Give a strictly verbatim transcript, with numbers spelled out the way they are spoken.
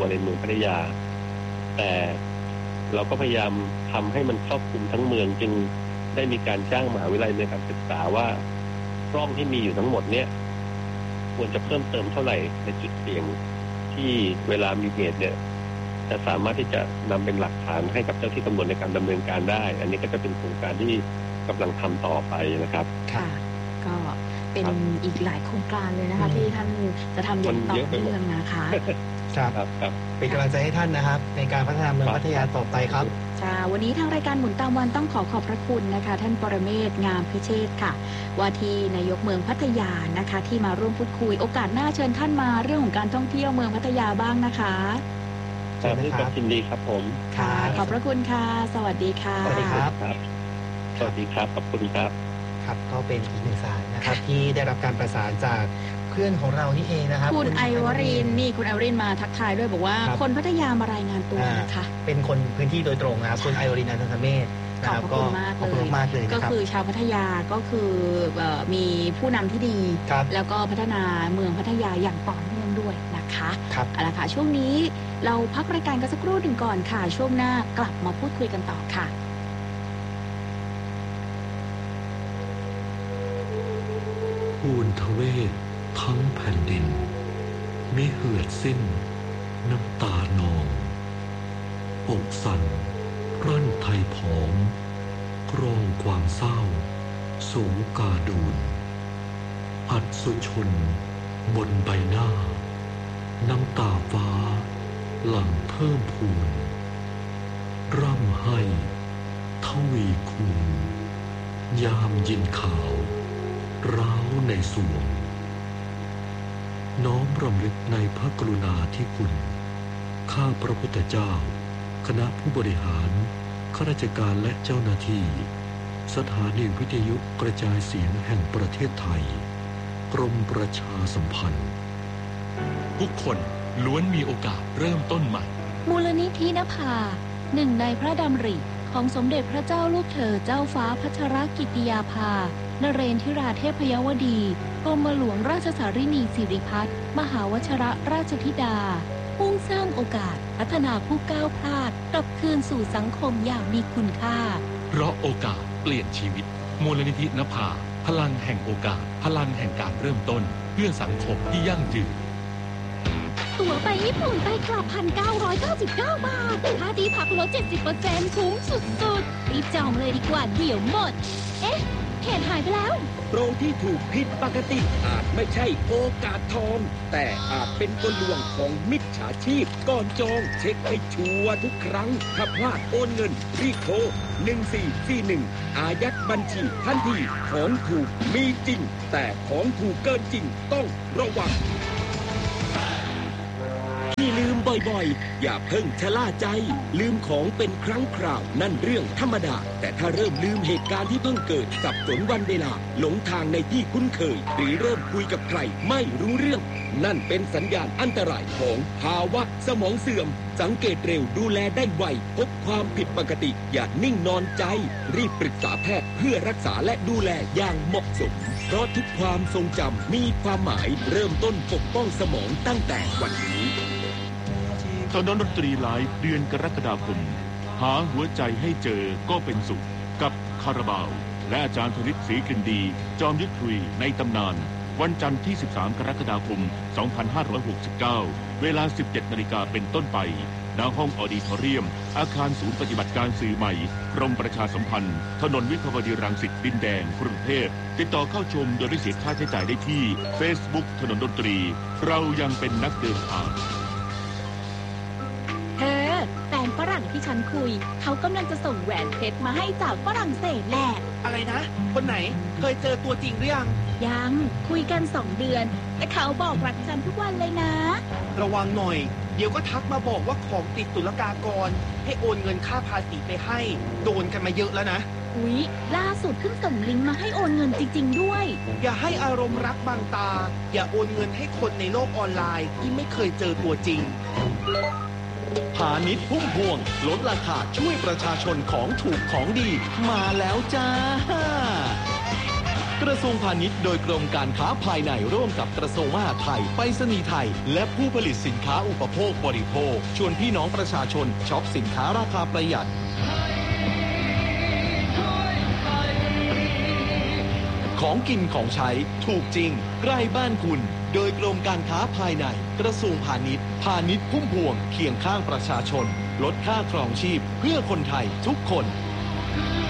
ตัวในเมืองพัทยาแต่เราก็พยายามทำให้มันครอบคลุมทั้งเมืองจึงได้มีการจ้างมหาวิทยาลัยในการศึกษาว่ากล้องที่มีอยู่ทั้งหมดเนี่ยควรจะเพิ่มเติมเท่าไหร่ในจุดเสี่ยงที่เวลามีเหตุเนี่ยจะสามารถที่จะนำเป็นหลักฐานให้กับเจ้าที่ตำรวจในการดำเนินการได้อันนี้ก็จะเป็นโครงการที่กำลังทำต่อไปนะครับค่ะก็เป็นอีกหลายโครงการเลยนะคะที่ท่านจะทำอย่างต่อเนื่องนะคะครับเป็นกำลังใจให้ท่านนะครับในการพัฒนาเมืองพัทยาต่อไปครับค่ะวันนี้ทางรายการหมุนตามวันต้องขอขอบพระคุณนะคะท่านปรเมศ งามพิเชษฐ์ค่ะว่าที่นายกเมืองพัทยานะคะที่มาร่วมพูดคุยโอกาสหน้าเชิญท่านมาเรื่องของการท่องเที่ยวเมืองพัทยาบ้างนะคะครับยินดีครับผมค่ะขอบพระคุณค่ะสวัสดีค่ะสวัสดีครับสวัสดีครับขอบคุณครับครับก็เป็นอีกหนึ่งสายนะครับที่ได้รับการประสานจากเพื่อนของเรานี่เองนะครับคุณไอวรินนี่คุณไอวรินมาทักทายด้วยบอกว่าคนพัทยามารายงานตัวนะคะเป็นคนพื้นที่โดยตรงนะครับคุณไอวรินอันธเมธขอบคุณมากเลยมากเลยก็คือชาวพัทยาก็คือมีผู้นำที่ดีแล้วก็พัฒนาเมืองพัทยาอย่างต่อเนื่องด้วยนะคะเอาละค่ะช่วงนี้เราพักรายการกันสักครู่หนึ่งก่อนค่ะช่วงหน้ากลับมาพูดคุยกันต่อค่ะภูนทเวศทั้งแผ่นดินมิเหือดสิ้นน้ำตานองอกสั่นรั่นไทยผอมกรองความเศร้าสูงกาดูนอัดสุชนบนใบหน้าน้ำตาฟ้าหลั่งเพิ่มพูนร่ำให้ทวีคูณยามยินข่าวร้าวในสวงน้อมรำลึกในพระกรุณาธิคุณข้าพระพุทธเจ้าคณะผู้บริหารข้าราชการและเจ้าหน้าที่สถานีวิทยุกระจายเสียงแห่งประเทศไทยกรมประชาสัมพันธ์ทุกคนล้วนมีโอกาสเริ่มต้นใหม่มูลนิธินภาหนึ่งในพระดำริของสมเด็จพระเจ้าลูกเธอเจ้าฟ้าพัชรกิติยาภานเรนทิราเทพยวดีกรมหลวงราชสารินีสิริพัฒน์มหาวชิรราชธิดามุ่งสร้างโอกาสพัฒนาผู้ก้าวพลาดกลับคืนสู่สังคมอย่างมีคุณค่าเพราะโอกาสเปลี่ยนชีวิตมูลนิธินภาพลังแห่งโอกาสพลังแห่งการเริ่มต้นเพื่อสังคมที่ยั่งยืนตั๋วไปญี่ปุ่นไปกลับ หนึ่งพันเก้าร้อยเก้าสิบเก้า บาทค่าที่พักลด เจ็ดสิบเปอร์เซ็นต์ คุ้มสุดๆรีบจองเลยดีกว่าเดี๋ยวหมดเอ๊ะเหตุหายไปแล้วโปรที่ถูกผิดปกติอาจไม่ใช่โอกาสทองแต่อาจเป็นกลลวงของมิจฉาชีพก่อนจองเช็คให้ชัวร์ทุกครั้งถ้าพลาดโอนเงินรีบโทรหนึ่งสี่สี่หนึ่งอายัดบัญชีทันทีของถูกมีจริงแต่ของถูกเกินจริงต้องระวังที่ลืมบ่อยๆอย่าเพิ่งชะล่าใจลืมของเป็นครั้งคราวนั่นเรื่องธรรมดาแต่ถ้าเริ่มลืมเหตุการณ์ที่เพิ่งเกิดสับสนวันเวลาหลงทางในที่คุ้นเคยหรือเริ่มคุยกับใครไม่รู้เรื่องนั่นเป็นสัญญาณอันตรายของภาวะสมองเสื่อมสังเกตเร็วดูแลได้ไวพบความผิดปกติอย่านิ่งนอนใจรีบปรึกษาแพทย์เพื่อรักษาและดูแลอย่างเหมาะสมเพราะทุกความทรงจำมีความหมายเริ่มต้นปกป้องสมองตั้งแต่วันนี้ถนนดนตรีไลฟ์เดือนกรกฎาคมหาหัวใจให้เจอก็เป็นสุขกับคาราบาวและอาจารย์ธนิตศรีกลิ่นดีจอมยุทธคุยในตำนานวันจันทร์ที่สิบสามกรกฎาคมสองพันห้าร้อยหกสิบเก้าเวลา สิบเจ็ดนาฬิกาเป็นต้นไปณห้องออดิทอเรียมอาคารศูนย์ปฏิบัติการสื่อใหม่กรมประชาสัมพันธ์ถนนวิภาวดีรังสิตดินแดงกรุงเทพติดต่อเข้าชมโดยไม่เสียค่าใช้จ่ายได้ที่ Facebook ถนนดนตรีเรายังเป็นนักเดินทางเธอแฟนฝรั่งที่ฉันคุยเขากำลังจะส่งแหวนเพชรมาให้จากฝรั่งเศสแหละอะไรนะคนไหนเคยเจอตัวจริงหรือยังยังคุยกันสองเดือนแต่เขาบอกรักฉันทุกวันเลยนะระวังหน่อยเดี๋ยวก็ทักมาบอกว่าของติดศุลกากรให้โอนเงินค่าภาษีไปให้โดนกันมาเยอะแล้วนะอุ๊ยล่าสุดเพิ่งส่งลิงก์มาให้โอนเงินจริงๆด้วยอย่าให้อารมณ์รักบังตาอย่าโอนเงินให้คนในโลกออนไลน์ที่ไม่เคยเจอตัวจริงพาณิชย์พุ่มพวงลดราคาช่วยประชาชนของถูกของดีมาแล้วจ้ากระทรวงพาณิชย์โดยกรมการค้าภายในร่วมกับกระทรวงมหาดไทยไปรษณีย์ไทยและผู้ผลิตสินค้าอุปโภคบริโภคชวนพี่น้องประชาชนช็อปสินค้าราคาประหยัดของกินของใช้ถูกจริงใกล้บ้านคุณโดยกรมการค้าภายในกระทรวงพาณิชย์พาณิชย์พุ่มพวงเคียงข้างประชาชนลดค่าครองชีพเพื่อคนไทยทุกคน